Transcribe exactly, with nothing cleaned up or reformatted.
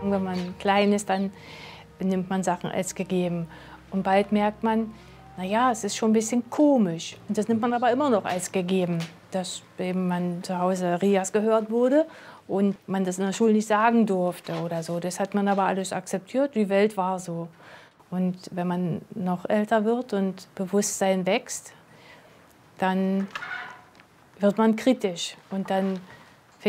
Wenn man klein ist, dann nimmt man Sachen als gegeben. Und bald merkt man, naja, es ist schon ein bisschen komisch. Und das nimmt man aber immer noch als gegeben, dass eben man zu Hause Rias gehört wurde und man das in der Schule nicht sagen durfte oder so. Das hat man aber alles akzeptiert, die Welt war so. Und wenn man noch älter wird und Bewusstsein wächst, dann wird man kritisch und dann